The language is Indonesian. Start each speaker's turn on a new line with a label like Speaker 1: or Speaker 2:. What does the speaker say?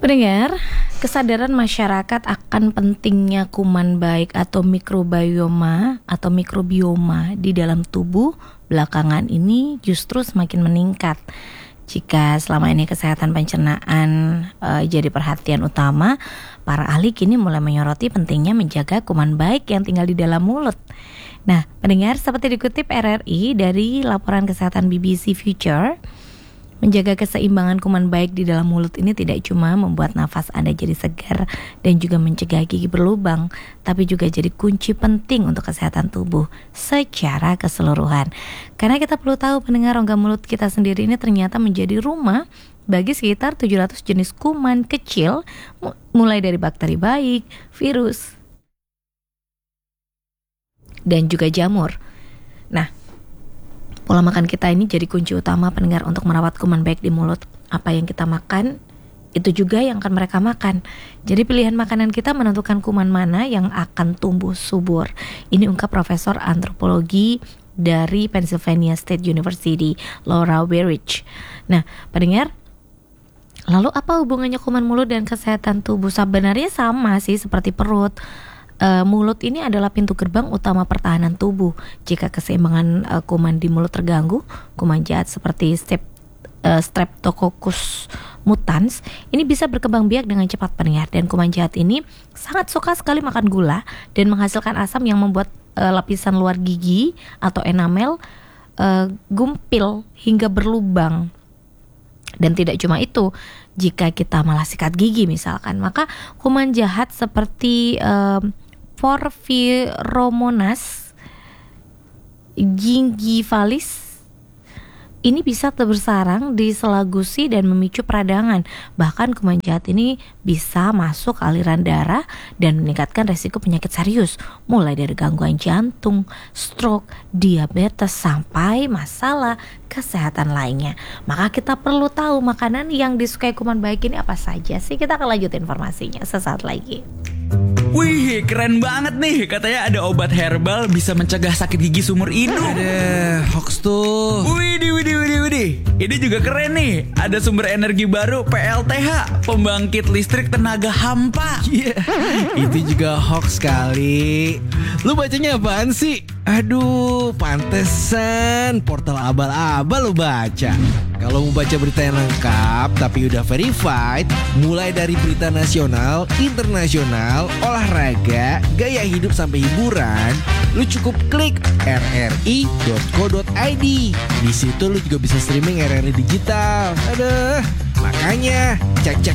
Speaker 1: Pendengar, kesadaran masyarakat akan pentingnya kuman baik atau mikrobioma di dalam tubuh belakangan ini justru semakin meningkat. Jika selama ini kesehatan pencernaan jadi perhatian utama, para ahli kini mulai menyoroti pentingnya menjaga kuman baik yang tinggal di dalam mulut. Nah, pendengar, seperti dikutip RRI dari laporan kesehatan BBC Future, menjaga keseimbangan kuman baik di dalam mulut ini tidak cuma membuat nafas Anda jadi segar dan juga mencegah gigi berlubang, tapi juga jadi kunci penting untuk kesehatan tubuh secara keseluruhan. Karena kita perlu tahu, pendengar, rongga mulut kita sendiri ini ternyata menjadi rumah bagi sekitar 700 jenis kuman kecil, mulai dari bakteri baik, virus, dan juga jamur. Nah, pola makan kita ini jadi kunci utama, pendengar, untuk merawat kuman baik di mulut. Apa yang kita makan, itu juga yang akan mereka makan. Jadi pilihan makanan kita menentukan kuman mana yang akan tumbuh subur. Ini ungkap Profesor Antropologi dari Pennsylvania State University, Laura Werich. Nah, pendengar, lalu apa hubungannya kuman mulut dan kesehatan tubuh? Sebenarnya sama sih seperti perut. Mulut ini adalah pintu gerbang utama pertahanan tubuh. Jika keseimbangan kuman di mulut terganggu, kuman jahat seperti Streptococcus mutans ini bisa berkembang biak dengan cepat, pendengar. Dan kuman jahat ini sangat suka sekali makan gula dan menghasilkan asam yang membuat lapisan luar gigi atau enamel gumpil hingga berlubang. Dan tidak cuma itu, jika kita malah sikat gigi misalkan, maka kuman jahat seperti Porphyromonas gingivalis ini bisa bersarang di sela gusi dan memicu peradangan. Bahkan kuman jahat ini bisa masuk aliran darah dan meningkatkan resiko penyakit serius, mulai dari gangguan jantung, stroke, diabetes, sampai masalah kesehatan lainnya. Maka kita perlu tahu makanan yang disukai kuman baik ini apa saja sih. Kita akan lanjut informasinya sesaat lagi.
Speaker 2: Wih, keren banget nih. Katanya ada obat herbal bisa mencegah sakit gigi seumur hidup.
Speaker 3: Ada hoax tuh.
Speaker 2: Widih. Ini juga keren nih. Ada sumber energi baru, PLTH, pembangkit listrik tenaga hampa.
Speaker 3: Iya, itu juga hoax kali. Lu bacanya apaan sih? Aduh, pantesan portal abal-abal lu baca. Kalau mau baca berita yang lengkap tapi udah verified, mulai dari berita nasional, internasional, olahraga, gaya hidup sampai hiburan, lu cukup klik rri.co.id. Di situ lu juga bisa streaming RRI digital. Aduh, makanya cek